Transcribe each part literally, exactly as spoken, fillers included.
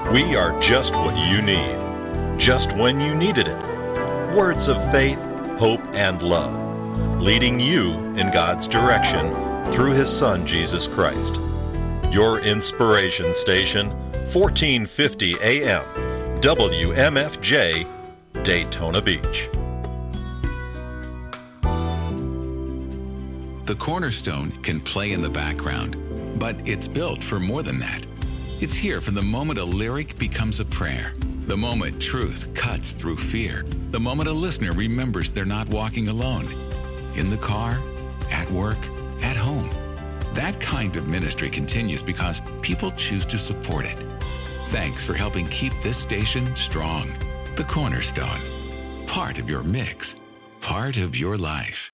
We are just what you need, just when you needed it. Words of faith, hope, and love, leading you in God's direction through His Son, Jesus Christ. Your inspiration station, fourteen fifty A M, W M F J, Daytona Beach. The Cornerstone can play in the background, but it's built for more than that. It's here from the moment a lyric becomes a prayer, the moment truth cuts through fear, the moment a listener remembers they're not walking alone. In the car, at work, at home. That kind of ministry continues because people choose to support it. Thanks for helping keep this station strong. The Cornerstone. Part of your mix. Part of your life.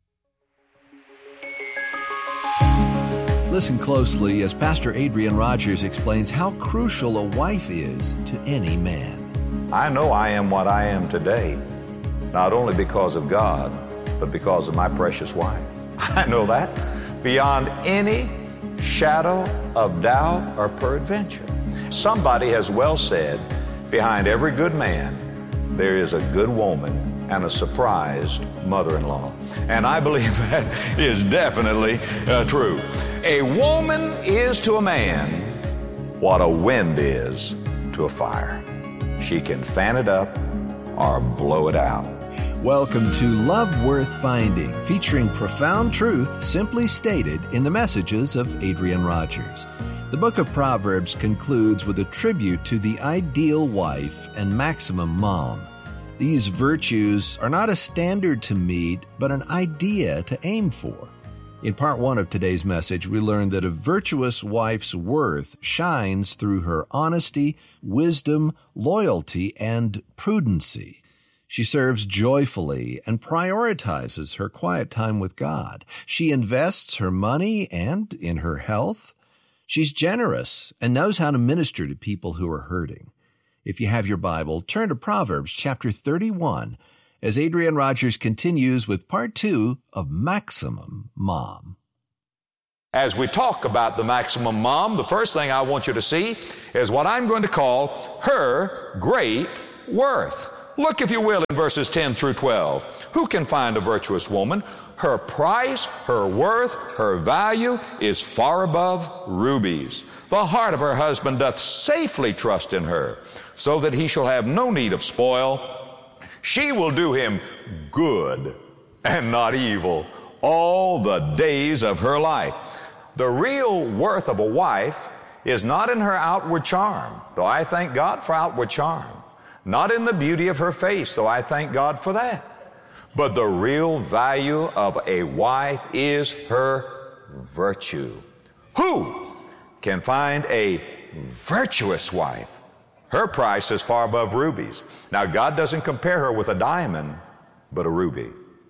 Listen closely as Pastor Adrian Rogers explains how crucial a wife is to any man. I know I am what I am today, not only because of God, but because of my precious wife. I know that beyond any shadow of doubt or peradventure. Somebody has well said, behind every good man, there is a good woman and a surprised mother-in-law. And I believe that is definitely uh, true. A woman is to a man what a wind is to a fire. She can fan it up or blow it out. Welcome to Love Worth Finding, featuring profound truth simply stated in the messages of Adrian Rogers. The book of Proverbs concludes with a tribute to the ideal wife and maximum mom. These virtues are not a standard to meet, but an idea to aim for. In part one of today's message, we learned that a virtuous wife's worth shines through her honesty, wisdom, loyalty, and prudency. She serves joyfully and prioritizes her quiet time with God. She invests her money and in her health. She's generous and knows how to minister to people who are hurting. If you have your Bible, turn to Proverbs chapter thirty-one as Adrian Rogers continues with part two of Maximum Mom. As we talk about the maximum mom, the first thing I want you to see is what I'm going to call her great worth. Look, if you will, in verses ten through twelve. Who can find a virtuous woman? Her price, her worth, her value is far above rubies. The heart of her husband doth safely trust in her, so that he shall have no need of spoil. She will do him good and not evil all the days of her life. The real worth of a wife is not in her outward charm, though I thank God for outward charm. Not in the beauty of her face, though I thank God for that. But the real value of a wife is her virtue. Who can find a virtuous wife? Her price is far above rubies. Now, God doesn't compare her with a diamond, but a ruby.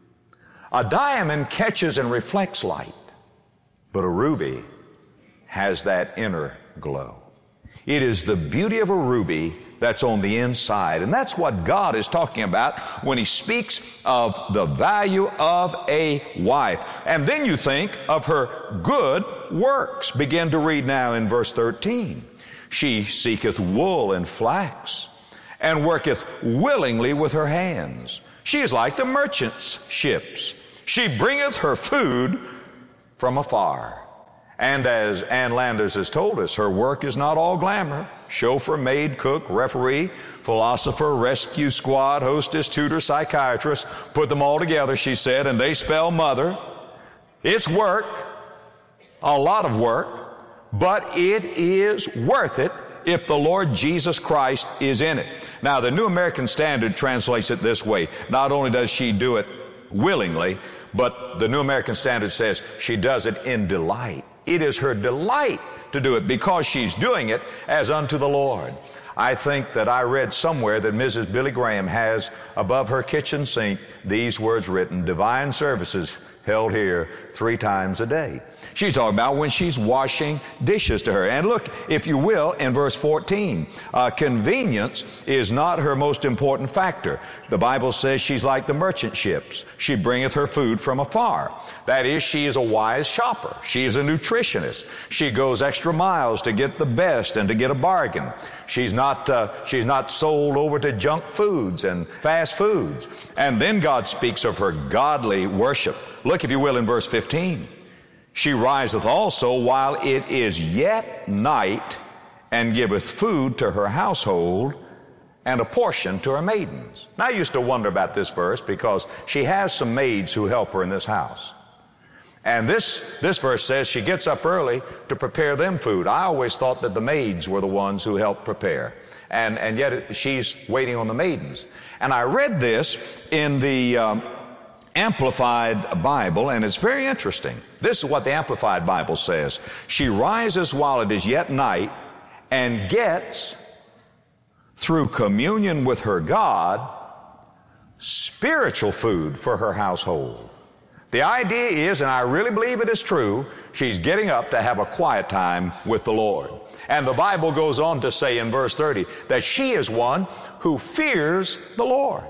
A diamond catches and reflects light, but a ruby has that inner glow. It is the beauty of a ruby that's on the inside. And that's what God is talking about when He speaks of the value of a wife. And then you think of her good works. Begin to read now in verse thirteen. She seeketh wool and flax, and worketh willingly with her hands. She is like the merchant's ships. She bringeth her food from afar. And as Ann Landers has told us, her work is not all glamour. Chauffeur, maid, cook, referee, philosopher, rescue squad, hostess, tutor, psychiatrist. Put them all together, she said, and they spell mother. It's work, a lot of work, but it is worth it if the Lord Jesus Christ is in it. Now, the New American Standard translates it this way. Not only does she do it willingly, but the New American Standard says she does it in delight. It is her delight to do it because she's doing it as unto the Lord. I think that I read somewhere that Missus Billy Graham has above her kitchen sink these words written: divine services held here three times a day. She's talking about when she's washing dishes to her. And look, if you will, in verse fourteen, uh, convenience is not her most important factor. The Bible says she's like the merchant ships. She bringeth her food from afar. That is, she is a wise shopper. She is a nutritionist. She goes extra miles to get the best and to get a bargain. She's not, uh, she's not sold over to junk foods and fast foods. And then God speaks of her godly worship. Look, if you will, in verse fifteen. She riseth also while it is yet night, and giveth food to her household, and a portion to her maidens. Now, I used to wonder about this verse because she has some maids who help her in this house. And this, this verse says she gets up early to prepare them food. I always thought that the maids were the ones who helped prepare. And, and yet she's waiting on the maidens. And I read this in the um, Amplified Bible, and it's very interesting. This is what the Amplified Bible says. She rises while it is yet night and gets, through communion with her God, spiritual food for her household. The idea is, and I really believe it is true, she's getting up to have a quiet time with the Lord. And the Bible goes on to say in verse thirty that she is one who fears the Lord.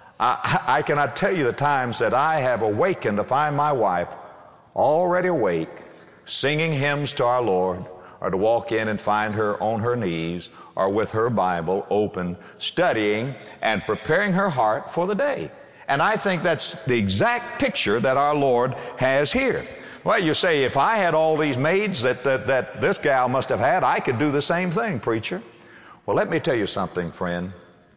I, I cannot tell you the times that I have awakened to find my wife already awake, singing hymns to our Lord, or to walk in and find her on her knees or with her Bible open, studying and preparing her heart for the day. And I think that's the exact picture that our Lord has here. Well, you say, if I had all these maids that, that, that this gal must have had, I could do the same thing, preacher. Well, let me tell you something, friend.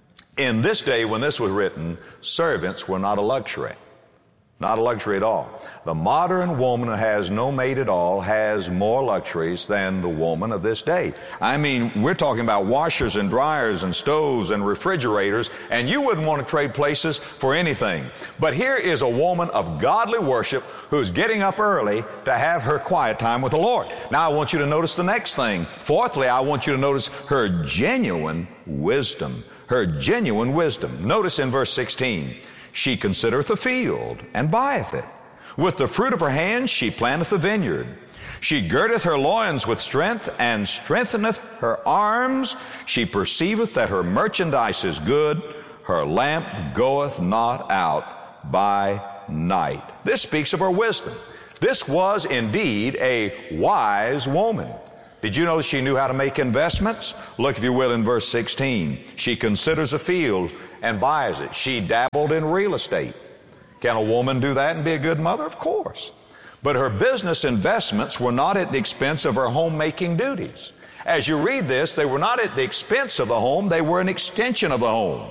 In this day when this was written, servants were not a luxury. Not a luxury at all. The modern woman who has no maid at all has more luxuries than the woman of this day. I mean, we're talking about washers and dryers and stoves and refrigerators, and you wouldn't want to trade places for anything. But here is a woman of godly worship who's getting up early to have her quiet time with the Lord. Now I want you to notice the next thing. Fourthly, I want you to notice her genuine wisdom. Her genuine wisdom. Notice in verse sixteen. She considereth the field, and buyeth it. With the fruit of her hands she planteth the vineyard. She girdeth her loins with strength, and strengtheneth her arms. She perceiveth that her merchandise is good. Her lamp goeth not out by night. This speaks of her wisdom. This was indeed a wise woman. Did you know she knew how to make investments? Look, if you will, in verse sixteen. She considers a field and buys it. She dabbled in real estate. Can a woman do that and be a good mother? Of course. But her business investments were not at the expense of her homemaking duties. As you read this, they were not at the expense of the home. They were an extension of the home.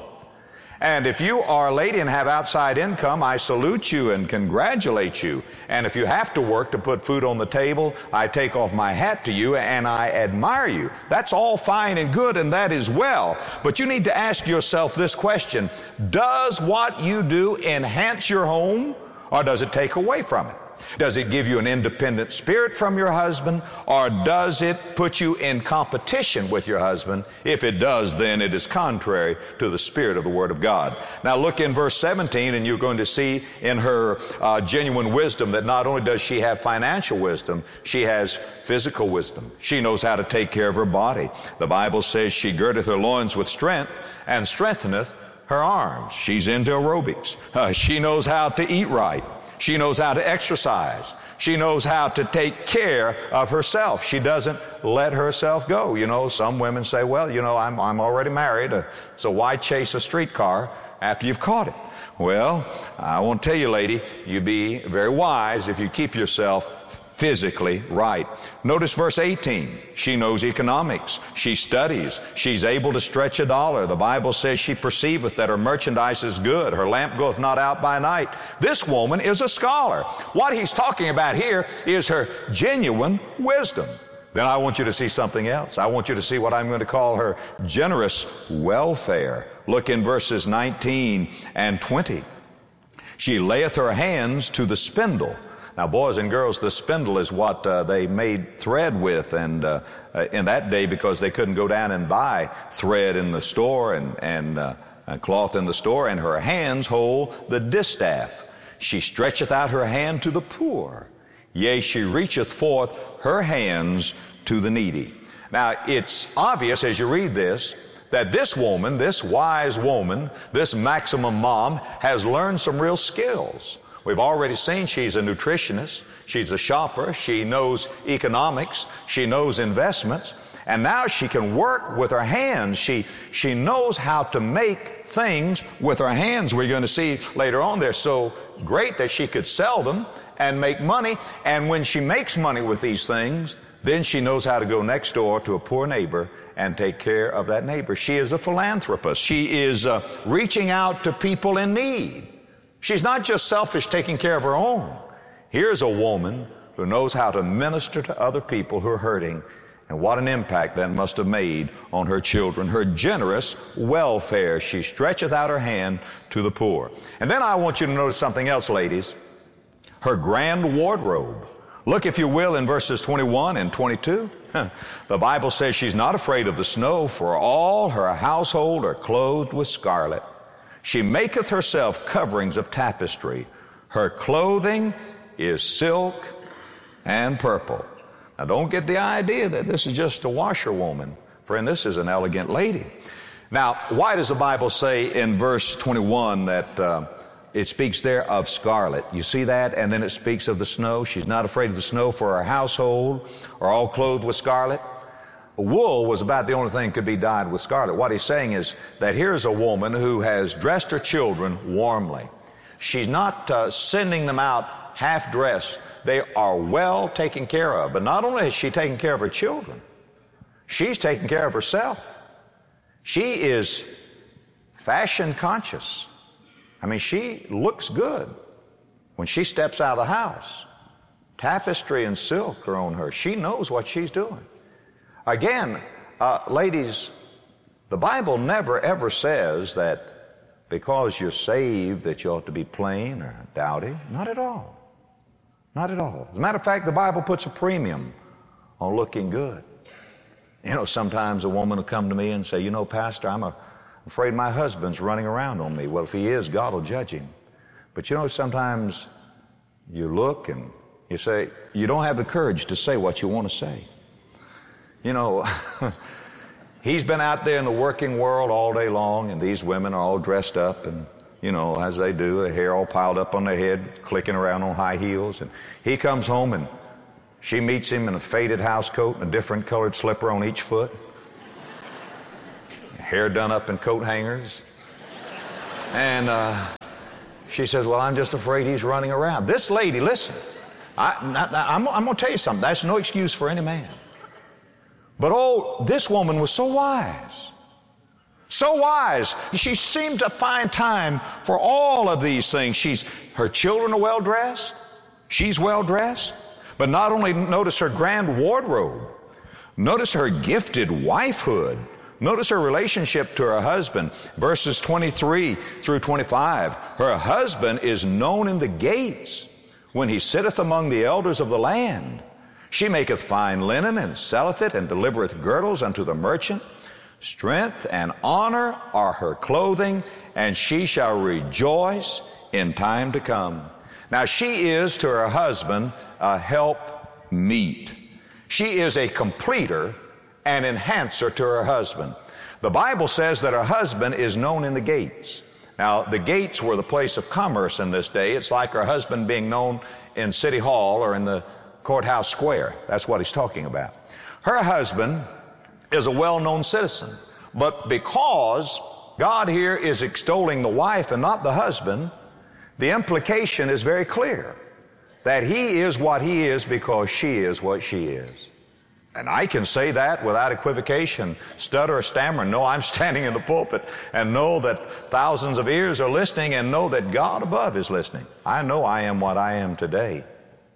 And if you are a lady and have outside income, I salute you and congratulate you. And if you have to work to put food on the table, I take off my hat to you and I admire you. That's all fine and good, and that is well. But you need to ask yourself this question: does what you do enhance your home, or does it take away from it? Does it give you an independent spirit from your husband, or does it put you in competition with your husband? If it does, then it is contrary to the spirit of the Word of God. Now look in verse seventeen, and you're going to see in her uh, genuine wisdom that not only does she have financial wisdom, she has physical wisdom. She knows how to take care of her body. The Bible says she girdeth her loins with strength, and strengtheneth her arms. She's into aerobics. Uh, she knows how to eat right. She knows how to exercise. She knows how to take care of herself. She doesn't let herself go. You know, some women say, well, you know, I'm, I'm already married, uh, so why chase a streetcar after you've caught it? Well, I won't tell you, lady, you'd be very wise if you keep yourself physically right. Notice verse eighteen. She knows economics. She studies. She's able to stretch a dollar. The Bible says she perceiveth that her merchandise is good. Her lamp goeth not out by night. This woman is a scholar. What he's talking about here is her genuine wisdom. Then I want you to see something else. I want you to see what I'm going to call her generous welfare. Look in verses nineteen and twenty. She layeth her hands to the spindle. Now, boys and girls, the spindle is what uh, they made thread with, and uh, uh, in that day, because they couldn't go down and buy thread in the store and, and uh, uh, cloth in the store, and her hands hold the distaff. She stretcheth out her hand to the poor. Yea, she reacheth forth her hands to the needy. Now, it's obvious as you read this that this woman, this wise woman, this maximum mom, has learned some real skills. We've already seen she's a nutritionist, she's a shopper, she knows economics, she knows investments, and now she can work with her hands. She, she knows how to make things with her hands. We're going to see later on they're so great that she could sell them and make money, and when she makes money with these things, then she knows how to go next door to a poor neighbor and take care of that neighbor. She is a philanthropist. She is uh, reaching out to people in need. She's not just selfish taking care of her own. Here's a woman who knows how to minister to other people who are hurting, and what an impact that must have made on her children. Her generous welfare. She stretcheth out her hand to the poor. And then I want you to notice something else, ladies. Her grand wardrobe. Look, if you will, in verses twenty-one and twenty-two. The Bible says she's not afraid of the snow, for all her household are clothed with scarlet. She maketh herself coverings of tapestry. Her clothing is silk and purple. Now, don't get the idea that this is just a washerwoman. Friend, this is an elegant lady. Now, why does the Bible say in verse twenty-one that uh, it speaks there of scarlet? You see that? And then it speaks of the snow. She's not afraid of the snow, for her household are all clothed with scarlet. Wool was about the only thing that could be dyed with scarlet. What he's saying is that here's a woman who has dressed her children warmly. She's not uh, sending them out half-dressed. They are well taken care of. But not only is she taking care of her children, she's taking care of herself. She is fashion conscious. I mean, she looks good when she steps out of the house. Tapestry and silk are on her. She knows what she's doing. Again, uh, ladies, the Bible never ever says that because you're saved that you ought to be plain or dowdy. Not at all. Not at all. As a matter of fact, the Bible puts a premium on looking good. You know, sometimes a woman will come to me and say, you know, Pastor, I'm a, afraid my husband's running around on me. Well, if he is, God will judge him. But you know, sometimes you look and you say, you don't have the courage to say what you want to say. You know, he's been out there in the working world all day long, and these women are all dressed up and, you know, as they do, their hair all piled up on their head, clicking around on high heels. And he comes home and she meets him in a faded house coat and a different colored slipper on each foot. Hair done up in coat hangers. And uh, she says, well, I'm just afraid he's running around. This lady, listen, I, I'm, I'm going to tell you something. That's no excuse for any man. But oh, this woman was so wise. So wise. She seemed to find time for all of these things. She's, her children are well dressed. She's well dressed. But not only notice her grand wardrobe, notice her gifted wifehood. Notice her relationship to her husband. Verses twenty-three through twenty-five. Her husband is known in the gates when he sitteth among the elders of the land. She maketh fine linen and selleth it and delivereth girdles unto the merchant. Strength and honor are her clothing, and she shall rejoice in time to come. Now she is to her husband a help meet. She is a completer and enhancer to her husband. The Bible says that her husband is known in the gates. Now the gates were the place of commerce in this day. It's like her husband being known in City Hall or in the Courthouse Square. That's what he's talking about. Her husband is a well-known citizen, but because God here is extolling the wife and not the husband, the implication is very clear that he is what he is because she is what she is. And I can say that without equivocation, stutter or stammer, know I'm standing in the pulpit and know that thousands of ears are listening and know that God above is listening. I know I am what I am today.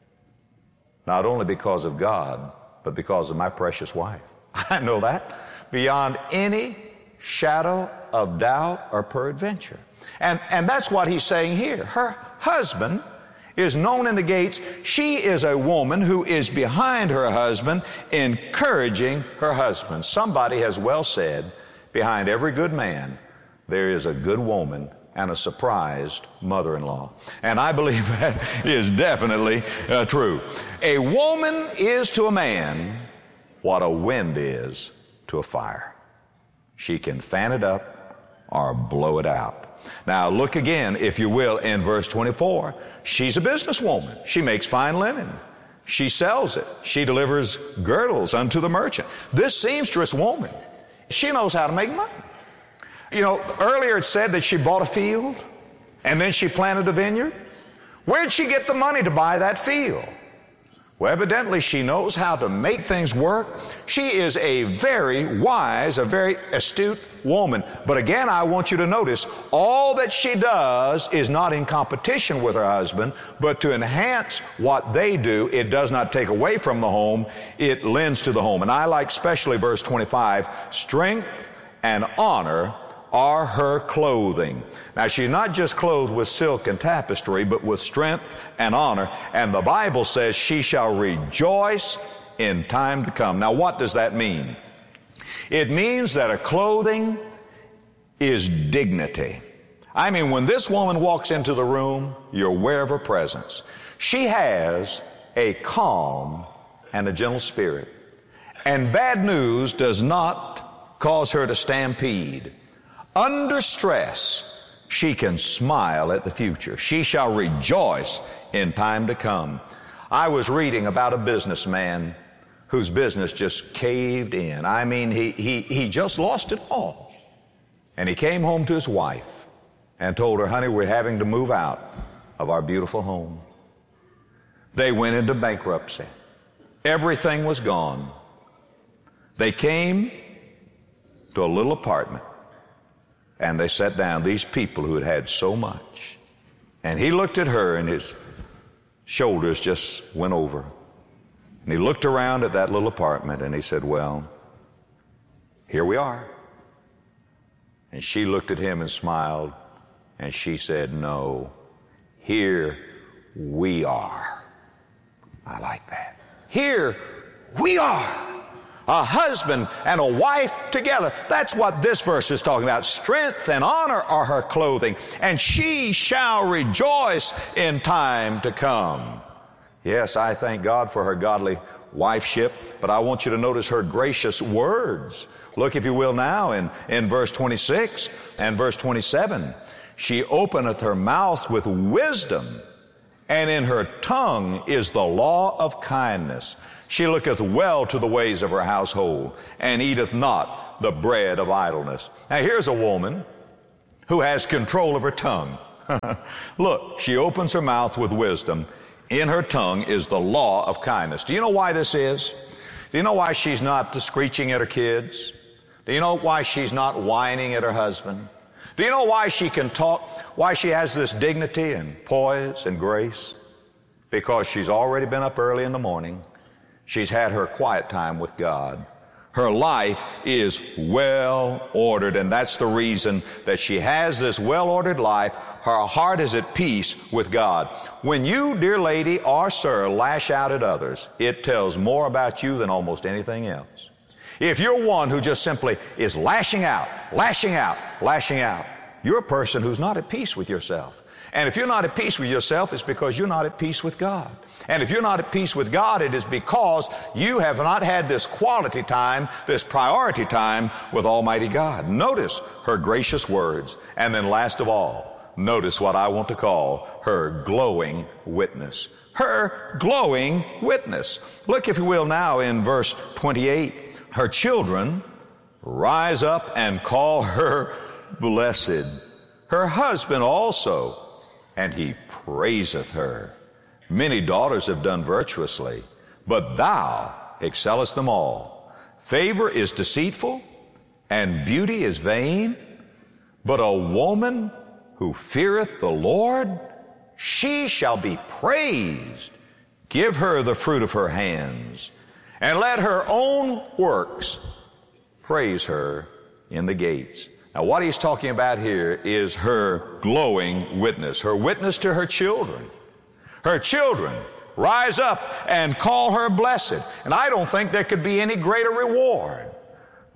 Not only because of God, but because of my precious wife. I know that beyond any shadow of doubt or peradventure. And, and that's what he's saying here. Her husband is known in the gates. She is a woman who is behind her husband, encouraging her husband. Somebody has well said, behind every good man, there is a good woman and a surprised mother-in-law. And I believe that is definitely uh, true. A woman is to a man what a wind is to a fire. She can fan it up or blow it out. Now look again, if you will, in verse twenty-four. She's a businesswoman. She makes fine linen. She sells it. She delivers girdles unto the merchant. This seamstress woman, she knows how to make money. You know, earlier it said that she bought a field and then she planted a vineyard. Where'd she get the money to buy that field? Well, evidently she knows how to make things work. She is a very wise, a very astute woman. But again, I want you to notice, all that she does is not in competition with her husband, but to enhance what they do. It does not take away from the home, it lends to the home. And I like especially verse twenty-five, strength and honor are her clothing. Now, she's not just clothed with silk and tapestry, but with strength and honor. And the Bible says she shall rejoice in time to come. Now, what does that mean? It means that her clothing is dignity. I mean, when this woman walks into the room, you're aware of her presence. She has a calm and a gentle spirit. And bad news does not cause her to stampede. Under stress, she can smile at the future. She shall rejoice in time to come. I was reading about a businessman whose business just caved in. I mean, he, he, he just lost it all. And he came home to his wife and told her, honey, we're having to move out of our beautiful home. They went into bankruptcy. Everything was gone. They came to a little apartment. And they sat down, these people who had had so much. And he looked at her and his shoulders just went over. And he looked around at that little apartment and he said, well, here we are. And she looked at him and smiled. And she said, no, here we are. I like that. Here we are. A husband and a wife together. That's what this verse is talking about. Strength and honor are her clothing, and she shall rejoice in time to come. Yes, I thank God for her godly wifeship, but I want you to notice her gracious words. Look, if you will, now in, in verse twenty-six and verse twenty-seven. She openeth her mouth with wisdom, and in her tongue is the law of kindness. She looketh well to the ways of her household, and eateth not the bread of idleness. Now here's a woman who has control of her tongue. Look, she opens her mouth with wisdom. In her tongue is the law of kindness. Do you know why this is? Do you know why she's not screeching at her kids? Do you know why she's not whining at her husband? Do you know why she can talk, why she has this dignity and poise and grace? Because she's already been up early in the morning. She's had her quiet time with God. Her life is well ordered, and that's the reason that she has this well-ordered life. Her heart is at peace with God. When you, dear lady or sir, lash out at others, it tells more about you than almost anything else. If you're one who just simply is lashing out, lashing out, lashing out, you're a person who's not at peace with yourself. And if you're not at peace with yourself, it's because you're not at peace with God. And if you're not at peace with God, it is because you have not had this quality time, this priority time with Almighty God. Notice her gracious words. And then last of all, notice what I want to call her glowing witness. Her glowing witness. Look, if you will, now in verse twenty-eight. Her children rise up and call her blessed. Her husband also, and he praiseth her. Many daughters have done virtuously, but thou excellest them all. Favor is deceitful, and beauty is vain, but a woman who feareth the Lord, she shall be praised. Give her the fruit of her hands, and let her own works praise her in the gates. Now, what he's talking about here is her glowing witness, her witness to her children. Her children rise up and call her blessed. And I don't think there could be any greater reward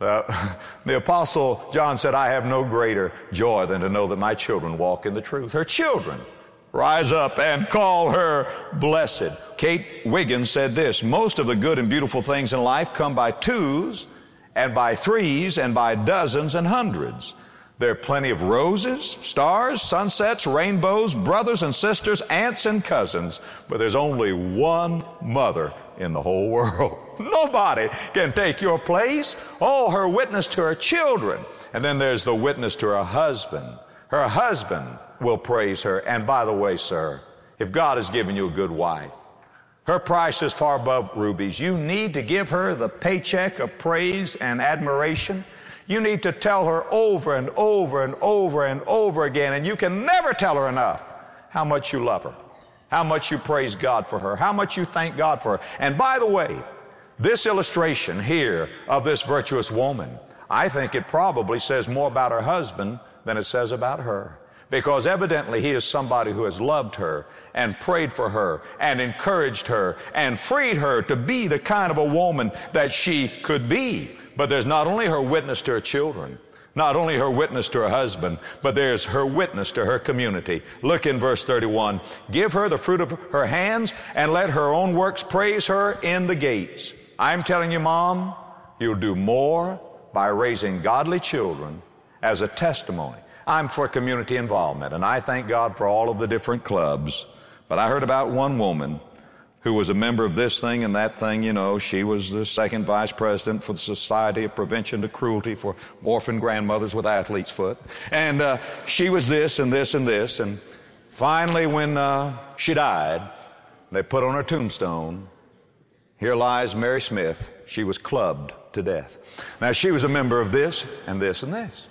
Uh, the Apostle John said, I have no greater joy than to know that my children walk in the truth. Her children rise up and call her blessed. Kate Wiggins said this, most of the good and beautiful things in life come by twos and by threes and by dozens and hundreds. There are plenty of roses, stars, sunsets, rainbows, brothers and sisters, aunts and cousins, but there's only one mother in the whole world. Nobody can take your place. Oh, her witness to her children. And then there's the witness to her husband. Her husband will praise her. And by the way, sir, if God has given you a good wife, her price is far above rubies. You need to give her the paycheck of praise and admiration. You need to tell her over and over and over and over again, and you can never tell her enough how much you love her, how much you praise God for her, how much you thank God for her. And by the way, this illustration here of this virtuous woman, I think it probably says more about her husband than it says about her. Because evidently he is somebody who has loved her and prayed for her and encouraged her and freed her to be the kind of a woman that she could be. But there's not only her witness to her children, not only her witness to her husband, but there's her witness to her community. Look in verse thirty-one. Give her the fruit of her hands and let her own works praise her in the gates. I'm telling you, Mom, you'll do more by raising godly children as a testimony. I'm for community involvement, and I thank God for all of the different clubs. But I heard about one woman who was a member of this thing and that thing. You know, she was the second vice president for the Society of Prevention of Cruelty for Orphan Grandmothers with Athlete's Foot. And uh, she was this and this and this. And finally, when uh, she died, they put on her tombstone, here lies Mary Smith. She was clubbed to death. Now, she was a member of this and this and this.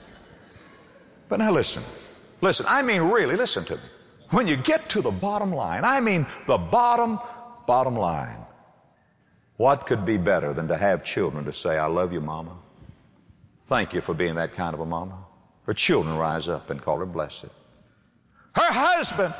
But now listen, listen, I mean really, listen to me. When you get to the bottom line, I mean the bottom, bottom line, what could be better than to have children to say, I love you, Mama. Thank you for being that kind of a mama. Her children rise up and call her blessed. Her husband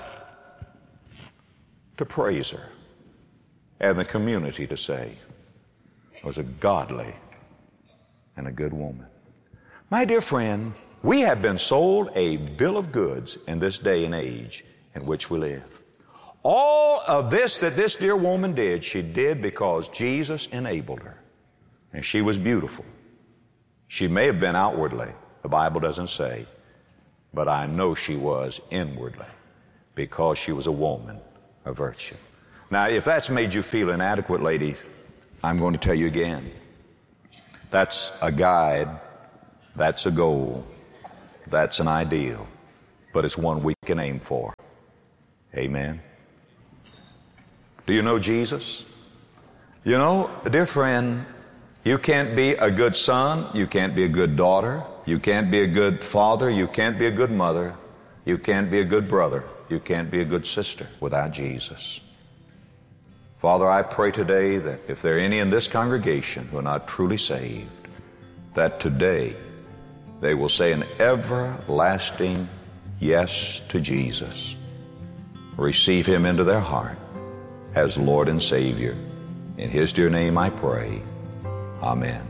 to praise her. And the community to say, was a godly and a good woman. My dear friend, we have been sold a bill of goods in this day and age in which we live. All of this that this dear woman did, she did because Jesus enabled her. And she was beautiful. She may have been outwardly, the Bible doesn't say, but I know she was inwardly because she was a woman of virtue. Now, if that's made you feel inadequate, ladies, I'm going to tell you again. That's a guide. That's a goal. That's an ideal. But it's one we can aim for. Amen. Do you know Jesus? You know, dear friend, you can't be a good son. You can't be a good daughter. You can't be a good father. You can't be a good mother. You can't be a good brother. You can't be a good sister without Jesus. Father, I pray today that if there are any in this congregation who are not truly saved, that today they will say an everlasting yes to Jesus. Receive Him into their heart as Lord and Savior. In His dear name I pray. Amen.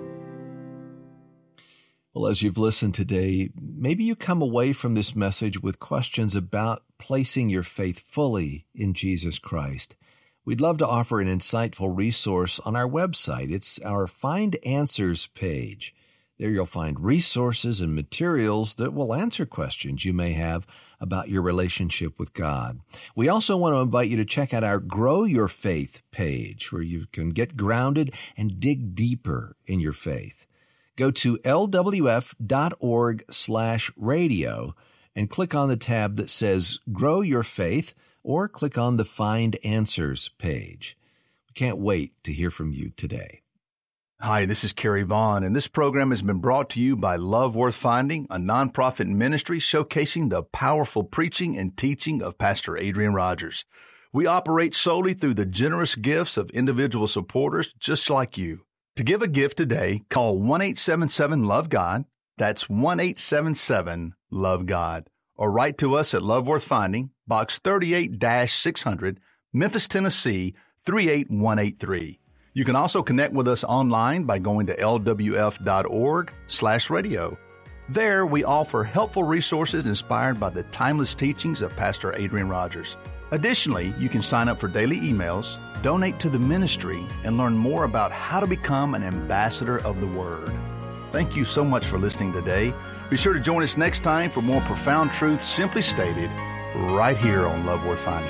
Well, as you've listened today, maybe you come away from this message with questions about placing your faith fully in Jesus Christ. We'd love to offer an insightful resource on our website. It's our Find Answers page. There you'll find resources and materials that will answer questions you may have about your relationship with God. We also want to invite you to check out our Grow Your Faith page, where you can get grounded and dig deeper in your faith. Go to lwf.org slash radio and click on the tab that says Grow Your Faith, or click on the Find Answers page. We can't wait to hear from you today. Hi, this is Kerry Vaughn, and this program has been brought to you by Love Worth Finding, a nonprofit ministry showcasing the powerful preaching and teaching of Pastor Adrian Rogers. We operate solely through the generous gifts of individual supporters just like you. To give a gift today, call one eight seven seven love God. That's one eight seven seven love God. Or write to us at Love Worth Finding, Box thirty-eight six hundred, Memphis, Tennessee, three eight one eight three. You can also connect with us online by going to l w f dot org slash radio. There, we offer helpful resources inspired by the timeless teachings of Pastor Adrian Rogers. Additionally, you can sign up for daily emails, donate to the ministry, and learn more about how to become an ambassador of the Word. Thank you so much for listening today. Be sure to join us next time for more profound truth simply stated right here on Love Worth Finding.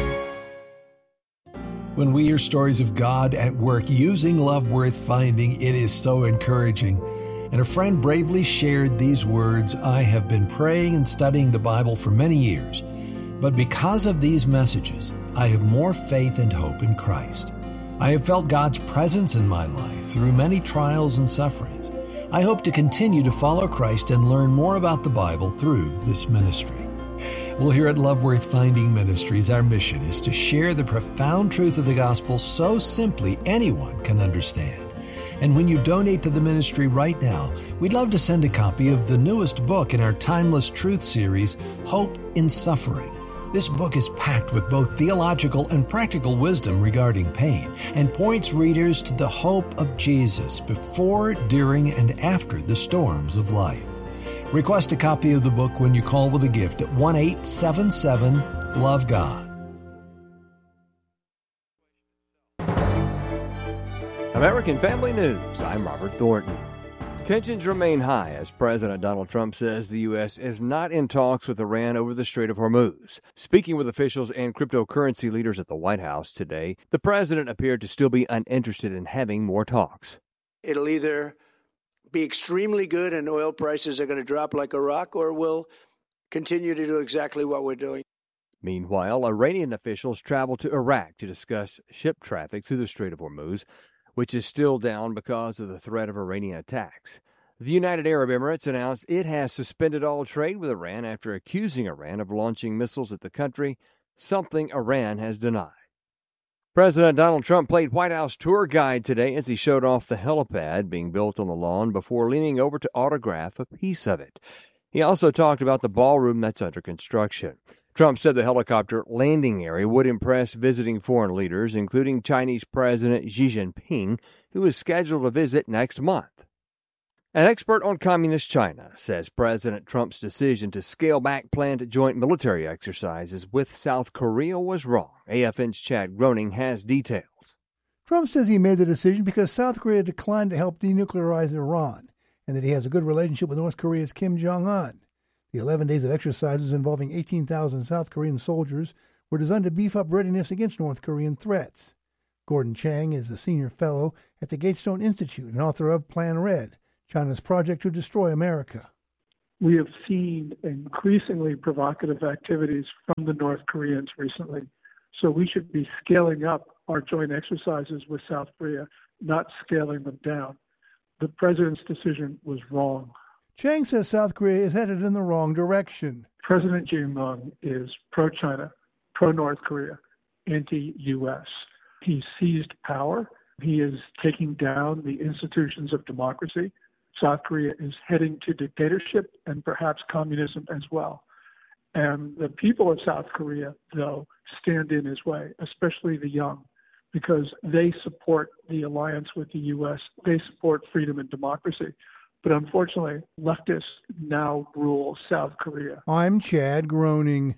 When we hear stories of God at work using Love Worth Finding, it is so encouraging. And a friend bravely shared these words, "I have been praying and studying the Bible for many years, but because of these messages, I have more faith and hope in Christ. I have felt God's presence in my life through many trials and sufferings. I hope to continue to follow Christ and learn more about the Bible through this ministry." Well, here at Love Worth Finding Ministries, our mission is to share the profound truth of the gospel so simply anyone can understand. And when you donate to the ministry right now, we'd love to send a copy of the newest book in our Timeless Truth series, Hope in Suffering. This book is packed with both theological and practical wisdom regarding pain and points readers to the hope of Jesus before, during, and after the storms of life. Request a copy of the book when you call with a gift at one eight seven seven love God. American Family News, I'm Robert Thornton. Tensions remain high as President Donald Trump says the U S is not in talks with Iran over the Strait of Hormuz. Speaking with officials and cryptocurrency leaders at the White House today, the president appeared to still be uninterested in having more talks. It'll either be extremely good and oil prices are going to drop like a rock, or we'll continue to do exactly what we're doing. Meanwhile, Iranian officials traveled to Iraq to discuss ship traffic through the Strait of Hormuz, which is still down because of the threat of Iranian attacks. The United Arab Emirates announced it has suspended all trade with Iran after accusing Iran of launching missiles at the country, something Iran has denied. President Donald Trump played White House tour guide today as he showed off the helipad being built on the lawn before leaning over to autograph a piece of it. He also talked about the ballroom that's under construction. Trump said the helicopter landing area would impress visiting foreign leaders, including Chinese President Xi Jinping, who is scheduled to visit next month. An expert on communist China says President Trump's decision to scale back planned joint military exercises with South Korea was wrong. A F N's Chad Groening has details. Trump says he made the decision because South Korea declined to help denuclearize Iran, and that he has a good relationship with North Korea's Kim Jong-un. The eleven days of exercises involving eighteen thousand South Korean soldiers were designed to beef up readiness against North Korean threats. Gordon Chang is a senior fellow at the Gatestone Institute and author of Plan Red, China's project to destroy America. We have seen increasingly provocative activities from the North Koreans recently, so we should be scaling up our joint exercises with South Korea, not scaling them down. The president's decision was wrong. Chang says South Korea is headed in the wrong direction. President Jae-myung is pro-China, pro-North Korea, anti-U S. He seized power. He is taking down the institutions of democracy. South Korea is heading to dictatorship and perhaps communism as well. And the people of South Korea, though, stand in his way, especially the young, because they support the alliance with the U S. They support freedom and democracy. But unfortunately, leftists now rule South Korea. I'm Chad Groening.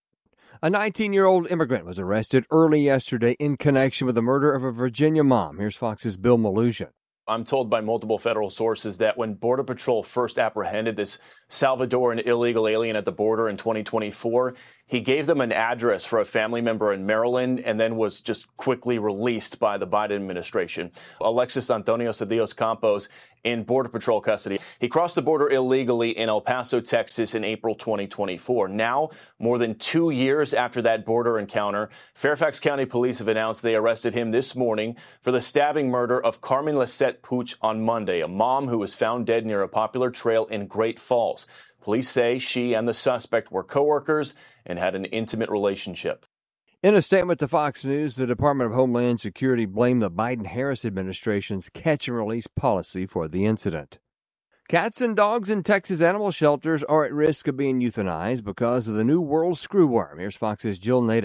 A nineteen-year-old immigrant was arrested early yesterday in connection with the murder of a Virginia mom. Here's Fox's Bill Malusian. I'm told by multiple federal sources that when Border Patrol first apprehended this Salvadoran illegal alien at the border in twenty twenty-four, he gave them an address for a family member in Maryland and then was just quickly released by the Biden administration. Alexis Antonio Cedillos Campos in Border Patrol custody. He crossed the border illegally in El Paso, Texas in April twenty twenty-four. Now, more than two years after that border encounter, Fairfax County Police have announced they arrested him this morning for the stabbing murder of Carmen Lisette Puch on Monday, a mom who was found dead near a popular trail in Great Falls. Police say she and the suspect were coworkers and had an intimate relationship. In a statement to Fox News, the Department of Homeland Security blamed the Biden-Harris administration's catch-and-release policy for the incident. Cats and dogs in Texas animal shelters are at risk of being euthanized because of the New World screwworm. Here's Fox's Jill Nato.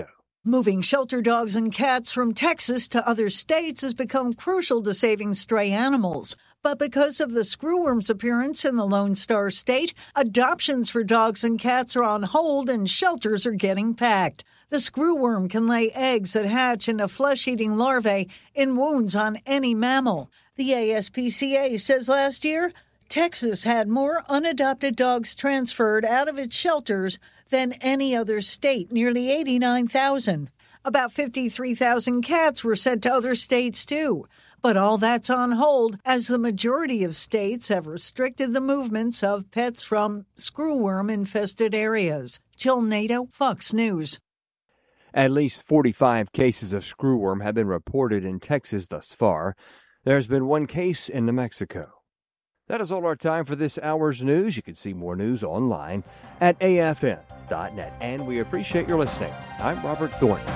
Moving shelter dogs and cats from Texas to other states has become crucial to saving stray animals. But because of the screwworm's appearance in the Lone Star State, adoptions for dogs and cats are on hold and shelters are getting packed. The screwworm can lay eggs that hatch into flesh-eating larvae in wounds on any mammal. The A S P C A says last year, Texas had more unadopted dogs transferred out of its shelters than any other state, nearly eighty-nine thousand. About fifty-three thousand cats were sent to other states, too. But all that's on hold as the majority of states have restricted the movements of pets from screwworm-infested areas. Jill Nato, Fox News. At least forty-five cases of screwworm have been reported in Texas thus far. There's been one case in New Mexico. That is all our time for this hour's news. You can see more news online at A F M dot net. And we appreciate your listening. I'm Robert Thornton.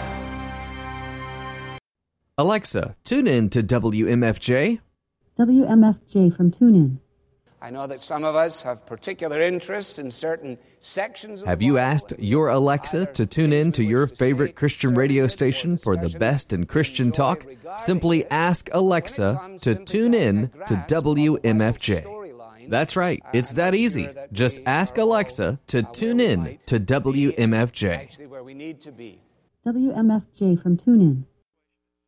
Alexa, tune in to W M F J. W M F J from TuneIn. I know that some of us have particular interests in certain sections of Have you asked your Alexa to tune in to your favorite Christian radio station for the best in Christian talk? Simply ask Alexa to tune in to W M F J. That's right, it's that easy. Just ask Alexa to tune in to W M F J. W M F J from TuneIn.